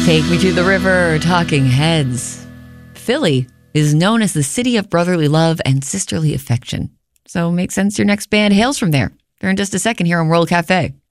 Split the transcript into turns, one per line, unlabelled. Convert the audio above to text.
Take Me to the River, Talking Heads. Philly is known as the city of brotherly love and sisterly affection. So it makes sense your next band hails from there. They're in just a second here on World Cafe.